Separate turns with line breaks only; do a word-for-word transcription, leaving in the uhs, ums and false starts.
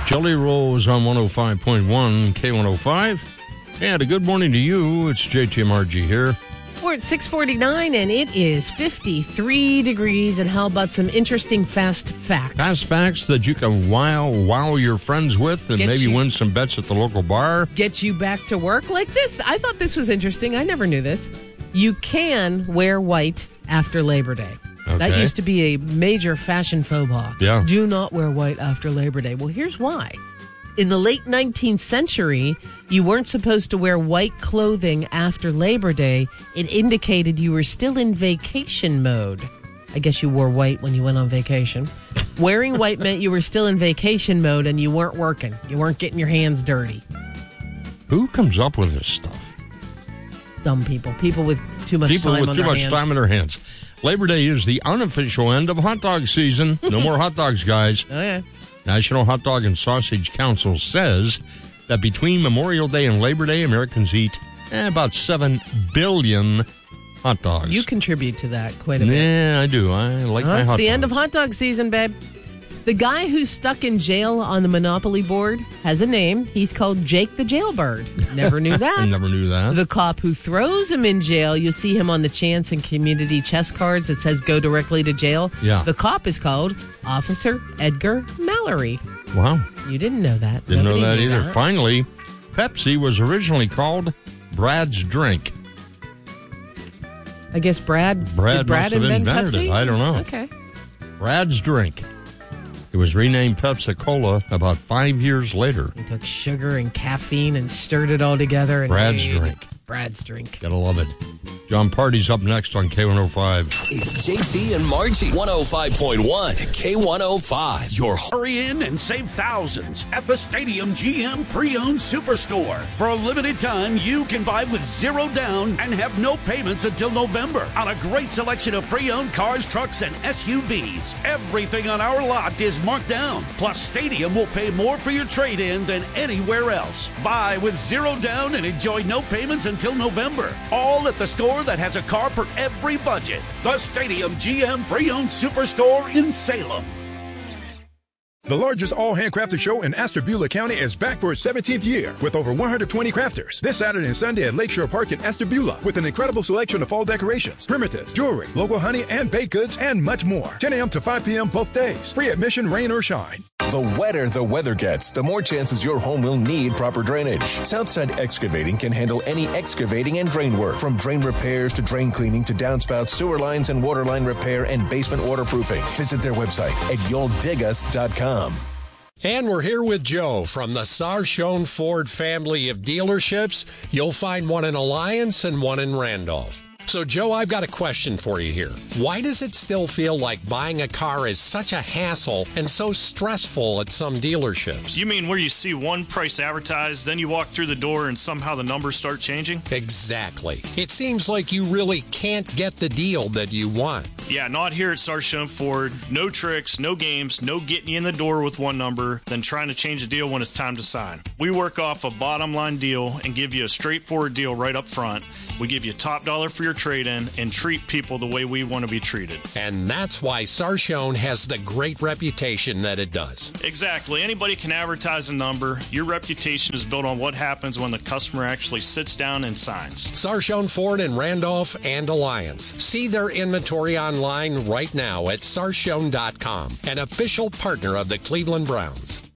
Jelly Rolls on one oh five point one K one oh five. And a good morning to you. It's J T M R G here.
We're at six forty-nine, and it is fifty-three degrees. And how about some interesting fast facts?
Fast facts that you can wow wow your friends with and
Get
maybe
you-
win some bets at the local bar.
Get you back to work like this. I thought this was interesting. I never knew this. You can wear white after Labor Day. That
Okay.
used to be a major fashion faux pas.
Yeah.
Do not wear white after Labor Day. Well, here's why. In the late nineteenth century, you weren't supposed to wear white clothing after Labor Day. It indicated you were still in vacation mode. I guess you wore white when you went on vacation. Wearing white meant you were still in vacation mode and you weren't working. You weren't getting your hands dirty.
Who comes up with this stuff?
Dumb people. People with too much
People
time
with
on
too
their
much
hands.
time in their hands. Labor Day is the unofficial end of hot dog season. No more hot dogs, guys.
Oh, yeah.
National Hot Dog and Sausage Council says that between Memorial Day and Labor Day, Americans eat eh, about seven billion hot dogs.
You contribute to that quite a bit.
Yeah, I do. I like
Well,
my
it's
hot
the
dogs.
end of hot dog season, babe. The guy who's stuck in jail on the Monopoly board has a name. He's called Jake the Jailbird. Never knew that.
I never knew that.
The cop who throws him in jail, you'll see him on the Chance and Community chess cards that says go directly to jail.
Yeah.
The cop is called Officer Edgar Mallory.
Wow.
You didn't know that.
Didn't
Nobody
know that
knew
either.
that.
Finally, Pepsi was originally called Brad's Drink.
I guess Brad,
Brad
did Brad
must have
invent
invented
Pepsi?
it. I don't know.
Okay.
Brad's Drink. It was renamed Pepsi-Cola about five years later.
He took sugar and caffeine and stirred it all together. And
Brad's
made
Drink.
Brad's Drink.
Gotta love it. John Party's up next on K one oh five.
It's J T and Margie. one oh five point one K one oh five. Your
Hurry in and save thousands at the Stadium G M Pre-Owned Superstore. For a limited time, you can buy with zero down and have no payments until November on a great selection of pre-owned cars, trucks, and S U Vs. Everything on our lot is marked down. Plus, Stadium will pay more for your trade-in than anywhere else. Buy with zero down and enjoy no payments until November. All at the store that has a car for every budget. The Stadium G M Pre-Owned Superstore in Salem.
The largest all-handcrafted show in Ashtabula County is back for its seventeenth year with over one hundred twenty crafters. This Saturday and Sunday at Lakeshore Park in Ashtabula with an incredible selection of fall decorations, primitives, jewelry, local honey and baked goods, and much more. ten a.m. to five p.m. both days. Free admission, rain or shine.
The wetter the weather gets, the more chances your home will need proper drainage. Southside Excavating can handle any excavating and drain work, from drain repairs to drain cleaning to downspout sewer lines and water line repair and basement waterproofing. Visit their website at you'll dig us dot com.
And we're here with Joe from the Sarshone Ford family of dealerships. You'll find one in Alliance and one in Randolph. So, Joe, I've got a question for you here. Why does it still feel like buying a car is such a hassle and so stressful at some dealerships?
You mean where you see one price advertised, then you walk through the door and somehow the numbers start changing?
Exactly. It seems like you really can't get the deal that you want.
Yeah, not here at Sarshone Ford. No tricks, no games, no getting you in the door with one number, then trying to change the deal when it's time to sign. We work off a bottom line deal and give you a straightforward deal right up front. We give you top dollar for your trade-in and treat people the way we want to be treated.
And that's why Sarshone has the great reputation that it does.
Exactly. Anybody can advertise a number. Your reputation is built on what happens when the customer actually sits down and signs.
Sarshone Ford in Randolph and Alliance. See their inventory online right now at sarshone dot com, an official partner of the Cleveland Browns.